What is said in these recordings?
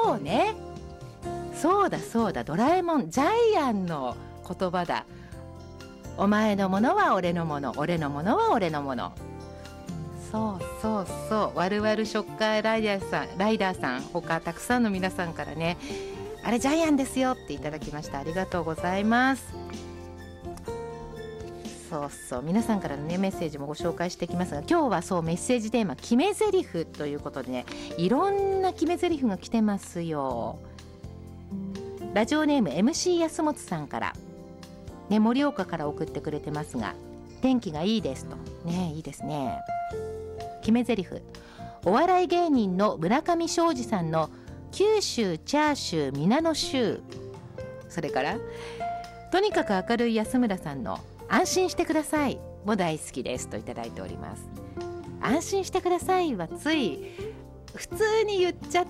そうね、そうだそうだ、ドラえもんジャイアンの言葉だ。お前のものは俺のもの、俺のものは俺のもの。そうそうそう、ワルワルショッカーライダーさん他たくさんの皆さんからね、あれジャイアンですよっていただきました。ありがとうございます。そうそう、皆さんからのねメッセージもご紹介していきますが、今日はそうメッセージテーマ決め台詞ということでね、いろんな決め台詞が来てますよ。ラジオネーム MC 安本さんからね、盛岡から送ってくれてますが、天気がいいですとね。いいですね。決め台詞、お笑い芸人の村上昌司さんの九州チャーシュー皆の州、それからとにかく明るい安村さんの安心してくださいも大好きですといただいております。安心してくださいはつい普通に言っちゃって、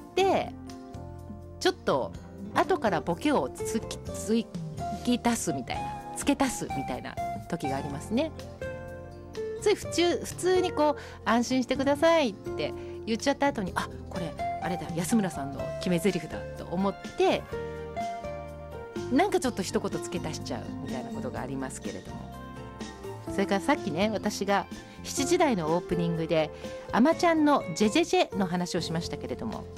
ちょっと後からボケを付け足すみたいな時がありますね。つい普通にこう安心してくださいって言っちゃった後に、あ、これあれだ安村さんの決め台詞だと思ってなんかちょっと一言付け足しちゃうみたいなことがありますけれども、それからさっきね、私が7時台のオープニングであまちゃんのジェジェジェの話をしましたけれども、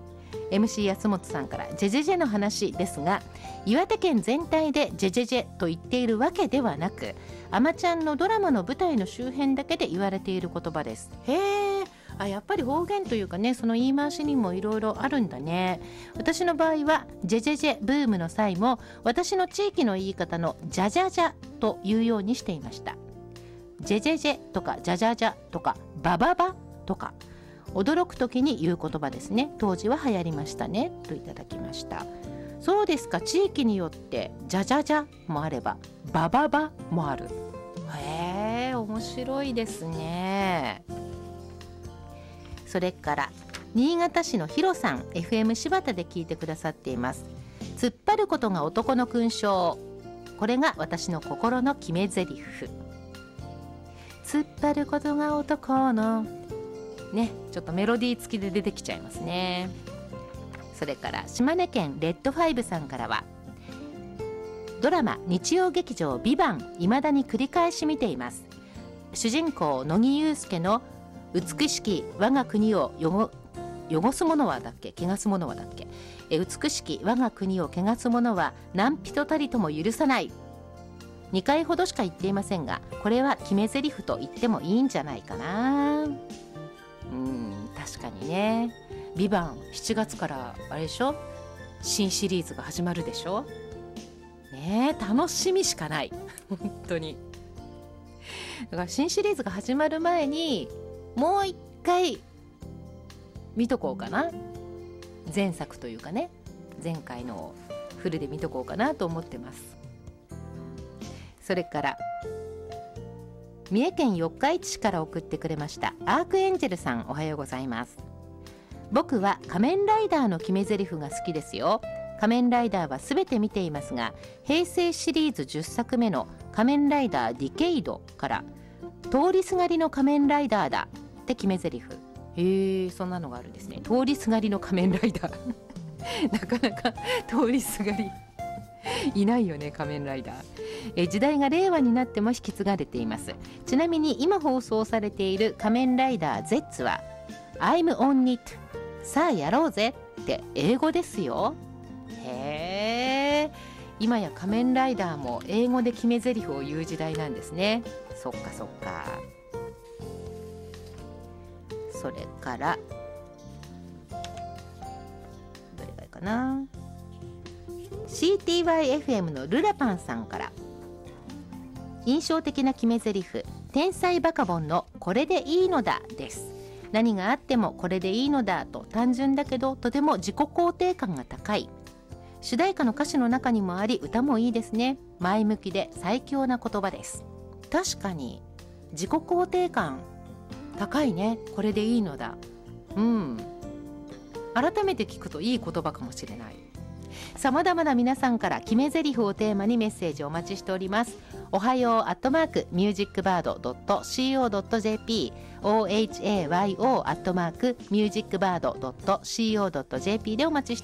MC 安本さんからジェジェジェの話ですが、岩手県全体でジェジェジェと言っているわけではなく、あまちゃんのドラマの舞台の周辺だけで言われている言葉です。へー、やっぱり方言というかね、その言い回しにもいろいろあるんだね。私の場合はジェジェジェブームの際も私の地域の言い方のジャジャジャというようにしていました。ジェジェジェとかジャジャジャとかバババとか驚く時に言う言葉ですね。当時は流行りましたねといただきました。そうですか、地域によってジャジャジャもあればバババもある。へー、面白いですね。それから新潟市のヒロさん、 FM 柴田で聞いてくださっています。突っ張ることが男の勲章、これが私の心の決め台詞。突っ張ることが男のね、ちょっとメロディー付きで出てきちゃいますね。それから島根県レッドファイブさんからは、ドラマ日曜劇場ビバン未だに繰り返し見ています。主人公乃木憂助の美しき我が国を汚す者はだっけ、汚す者はだっけ、美しき我が国を汚す者は何人たりとも許さない、2回ほどしか言っていませんが、これは決め台詞と言ってもいいんじゃないかな。確かにね。ビバン7月からあれでしょ、新シリーズが始まるでしょね。楽しみしかない本当に。だから新シリーズが始まる前にもう一回見とこうかな。前作というかね、前回のフルで見とこうかなと思ってます。それから三重県四日市市から送ってくれましたアークエンジェルさん、おはようございます。僕は仮面ライダーの決め台詞が好きですよ。仮面ライダーはすべて見ていますが、平成シリーズ10作目の仮面ライダーディケイドから通りすがりの仮面ライダーだって決め台詞。そんなのがあるんですね。通りすがりの仮面ライダーなかなか通りすがりいないよね、仮面ライダー。時代が令和になっても引き継がれています。ちなみに今放送されている仮面ライダー Z は I'm on it さあやろうぜって英語ですよ。へー、今や仮面ライダーも英語で決め台詞を言う時代なんですね。そっかそっか。それからどれがいいかな、 CTYFM のルラパンさんから、印象的な決め台詞、天才バカボンのこれでいいのだです。何があってもこれでいいのだと単純だけどとても自己肯定感が高い。主題歌の歌詞の中にもあり、歌もいいですね。前向きで最強な言葉です。確かに自己肯定感高いね、これでいいのだ。改めて聞くといい言葉かもしれない。さまざまな皆さんから決め台詞をテーマにメッセージをお待ちしております。おはよう@musicbird.co.jp ohayo@musicbird.co.jp でお待ちしております。